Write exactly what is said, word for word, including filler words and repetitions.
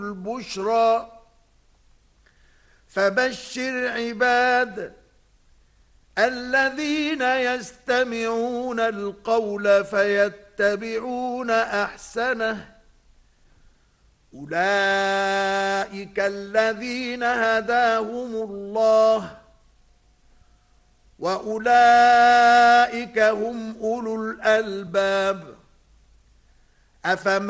البشرى فبشر عباد الذين يستمعون القول فيتبعون أحسنه أولئك الذين هداهم الله وأولئك هم أولو الألباب. أفمن